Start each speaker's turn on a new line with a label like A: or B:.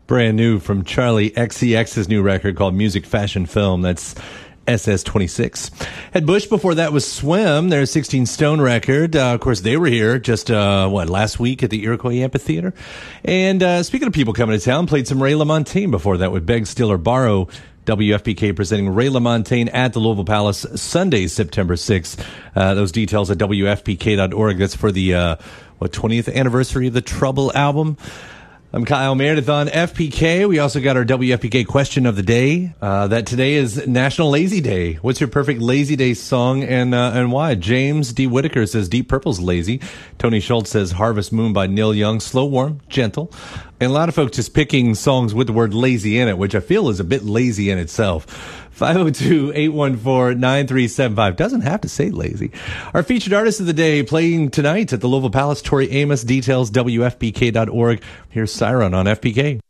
A: Brand new from Charlie XCX's new record called Music Fashion Film. That's SS26. Had Bush before that was Swim, their 16 Stone record. Of course, they were here just, last week at the Iroquois Amphitheater. And speaking of people coming to town, played some Ray LaMontagne before that with Beg, Steal, or Borrow. WFPK presenting Ray LaMontagne at the Louisville Palace Sunday, September 6th. Those details at WFPK.org. That's for the 20th anniversary of the Trouble album. I'm Kyle Meredith on FPK. We also got our WFPK question of the day. That today is National Lazy Day. What's your perfect Lazy Day song and why? James D. Whitaker says Deep Purple's Lazy. Tony Schultz says Harvest Moon by Neil Young. Slow, warm, gentle. And a lot of folks just picking songs with the word lazy in it, which I feel is a bit lazy in itself. 502-814-9375. Doesn't have to say lazy. Our featured artist of the day playing tonight at the Louisville Palace, Tori Amos. Details, WFPK.org. Here's Siren on FPK.